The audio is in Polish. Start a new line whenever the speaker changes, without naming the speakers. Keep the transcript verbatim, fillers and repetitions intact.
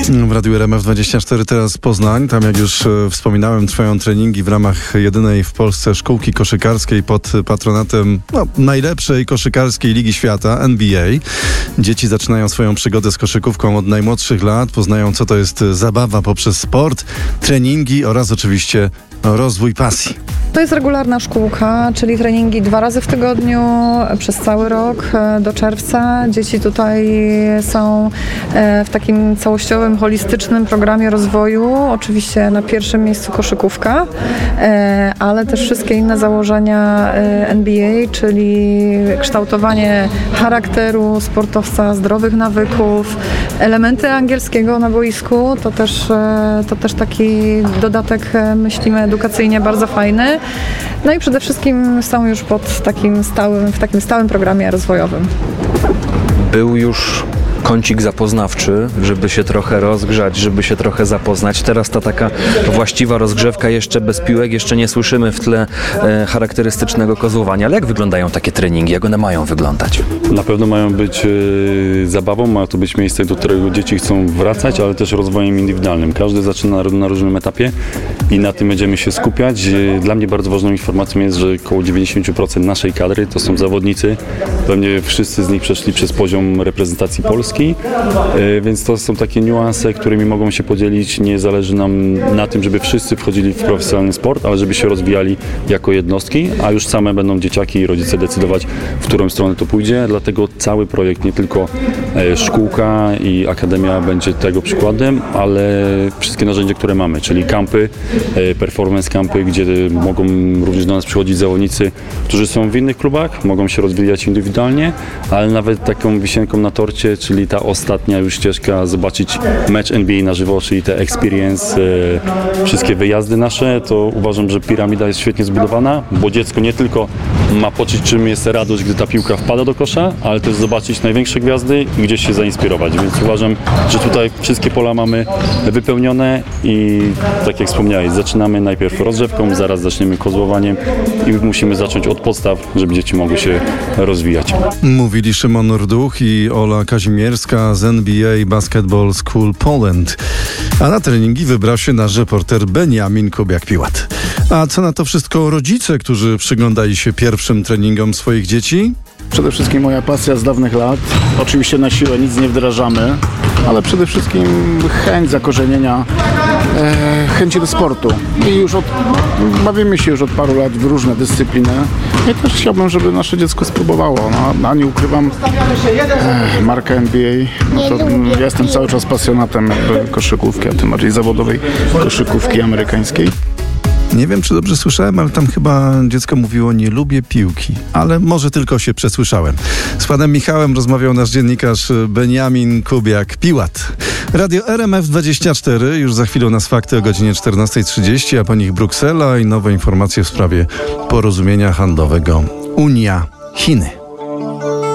W Radiu R M F dwadzieścia cztery teraz Poznań. Tam, jak już e, wspominałem, trwają treningi w ramach jedynej w Polsce szkółki koszykarskiej pod patronatem no, najlepszej koszykarskiej ligi świata, N B A. Dzieci zaczynają swoją przygodę z koszykówką od najmłodszych lat, poznają, co to jest zabawa poprzez sport, treningi oraz oczywiście no, rozwój pasji.
To jest regularna szkółka, czyli treningi dwa razy w tygodniu przez cały rok do czerwca. Dzieci tutaj są w takim całościowym, holistycznym programie rozwoju. Oczywiście na pierwszym miejscu koszykówka, ale też wszystkie inne założenia N B A, czyli kształtowanie charakteru sportowca, zdrowych nawyków, elementy angielskiego na boisku. To też, to też taki dodatek, myślimy, edukacyjnie bardzo fajny. No i przede wszystkim są już pod takim stałym, w takim stałym programie rozwojowym.
Był już kącik zapoznawczy, żeby się trochę rozgrzać, żeby się trochę zapoznać. Teraz ta taka właściwa rozgrzewka jeszcze bez piłek, jeszcze nie słyszymy w tle e, charakterystycznego kozłowania. Ale jak wyglądają takie treningi? Jak one mają wyglądać?
Na pewno mają być e, zabawą, ma to być miejsce, do którego dzieci chcą wracać, ale też rozwojem indywidualnym. Każdy zaczyna na różnym etapie i na tym będziemy się skupiać. E, dla mnie bardzo ważną informacją jest, że około dziewięćdziesiąt procent naszej kadry to są zawodnicy. Pewnie wszyscy z nich przeszli przez poziom reprezentacji Polski. Więc to są takie niuanse, którymi mogą się podzielić. Nie zależy nam na tym, żeby wszyscy wchodzili w profesjonalny sport, ale żeby się rozwijali jako jednostki, a już same będą dzieciaki i rodzice decydować, w którą stronę to pójdzie. Dlatego cały projekt, nie tylko szkółka i akademia będzie tego przykładem, ale wszystkie narzędzia, które mamy, czyli kampy, performance kampy, gdzie mogą również do nas przychodzić zawodnicy, którzy są w innych klubach, mogą się rozwijać indywidualnie, ale nawet taką wisienką na torcie, czyli ta ostatnia już ścieżka, zobaczyć mecz N B A na żywo, czyli te experience, e, wszystkie wyjazdy nasze, to uważam, że piramida jest świetnie zbudowana, bo dziecko nie tylko ma poczuć, czym jest radość, gdy ta piłka wpada do kosza, ale też zobaczyć największe gwiazdy i gdzieś się zainspirować, więc uważam, że tutaj wszystkie pola mamy wypełnione i tak jak wspomniałeś, zaczynamy najpierw rozgrzewką, zaraz zaczniemy kozłowaniem i musimy zacząć od podstaw, żeby dzieci mogły się rozwijać.
Mówili Szymon Rduch i Ola Kazimierska z N B A Basketball School Poland. A na treningi wybrał się nasz reporter Beniamin Kubiak-Piłat. A co na to wszystko rodzice, którzy przyglądali się pierwszym treningom swoich dzieci?
Przede wszystkim moja pasja z dawnych lat. Oczywiście na siłę nic nie wdrażamy, ale przede wszystkim chęć zakorzenienia, e, chęci do sportu. I już od, bawimy się już od paru lat w różne dyscypliny. I też chciałbym, żeby nasze dziecko spróbowało. No, a nie ukrywam, e, marka N B A, no to ja jestem cały czas pasjonatem jakby koszykówki, a tym bardziej zawodowej koszykówki amerykańskiej.
Nie wiem, czy dobrze słyszałem, ale tam chyba dziecko mówiło: nie lubię piłki, ale może tylko się przesłyszałem. Z panem Michałem rozmawiał nasz dziennikarz Beniamin Kubiak-Piłat. Radio R M F dwadzieścia cztery, już za chwilę nas fakty o godzinie czternasta trzydzieści, a po nich Bruksela i nowe informacje w sprawie porozumienia handlowego Unia-Chiny.